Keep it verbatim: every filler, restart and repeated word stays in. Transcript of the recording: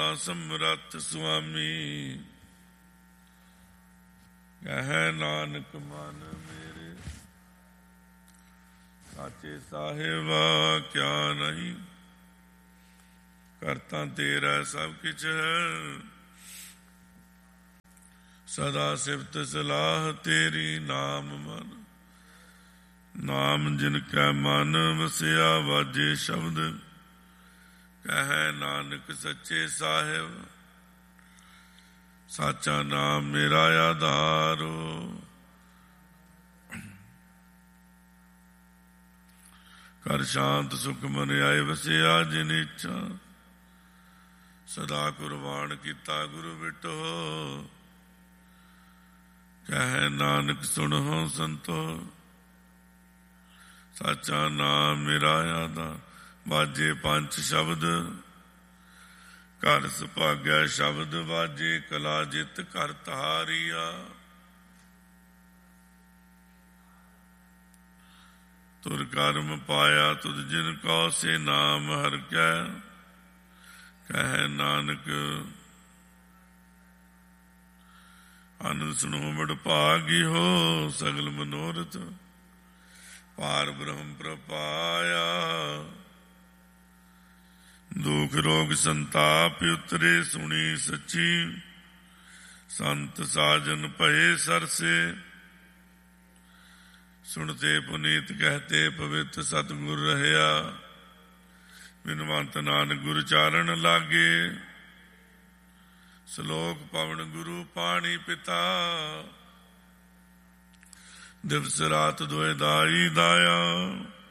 ਪਾਲਾ ਸਮਰੱਥ ਸੁਆਮੀ। ਕਹਿ ਨਾਨਕ ਮਨ ਮੇਰੇ ਸਾਚੇ ਸਾਹਿਬਾ ਕਿਆ ਨਹੀਂ। ਕਰਤਾ ਤੇਰਾ ਸਭ ਕਿਛ ਹੈ, ਸਦਾ ਸਿਫਤ ਸਲਾਹ ਤੇਰੀ ਨਾਮ ਮਨ। ਨਾਮ ਜਿਨ ਕੈ ਮਨ ਵਸਿਆ ਵਾਜੇ ਸ਼ਬਦ। ਕਹਿ ਨਾਨਕ ਸੱਚੇ ਸਾਹਿਬ ਸਾਚਾ ਨਾਮ ਮੇਰਾ ਆਧਾਰੋ। ਕਰ ਸ਼ਾਂਤ ਸੁਖ ਮਨ ਆਏ ਵਸਿਆ ਜਿਨ ਇੱਛਾ। ਸਦਾ ਕੁਰਬਾਨ ਕੀਤਾ ਗੁਰੂ ਬਿਟੋ। ਕਹਿ ਨਾਨਕ ਸੁਣੋ ਸੰਤੋ ਸਾਚਾ ਨਾਮ ਮੇਰਾ ਆਧਾਰ। ਵਾਜੇ ਪੰਜ ਸ਼ਬਦ ਘਰ ਸੁਭਾਗਿਆ ਸ਼ਬਦ ਵਾਜੇ। ਕਲਾ ਜਿਤ ਘਰ ਤਾਰੀਆ। ਤੁਰ ਕਰਮ ਪਾਇਆ ਤੁਧ ਜਿਨ ਕਉ ਸੇ ਨਾਮ ਹਰਿ ਕੈ। ਕਹਿ ਨਾਨਕ ਆਨੰਦ ਸੁਣੋ ਬੜ ਭਾਗੀ ਹੋ। ਸਗਲ ਮਨੋਰਥ ਪਾਰ ਬ੍ਰਹਮ ਪ੍ਰਪਾਇਆ। ਦੁਖ ਰੋਗ ਸੰਤਾਪ ਉਤਰੇ ਸੁਣੀ ਸੱਚੀ। ਸੰਤ ਸਾਜਨ ਭਏ ਸਰਸੇ। ਸੁਣਤੇ ਪੁਨੀਤ ਕਹਤੇ ਪਵਿੱਤ ਸਤਿਗੁਰ ਰਹਿਆ। ਬਿਨਵੰਤ ਨਾਨਕ ਗੁਰ ਚਾਰਨ ਲਾਗੇ। ਸ਼ਲੋਕ ਪਵਨ ਗੁਰੂ ਪਾਣੀ ਪਿਤਾ। ਦਿਵਸ ਰਾਤ ਦੋਇ ਦਾਈ ਦਾਇਆ।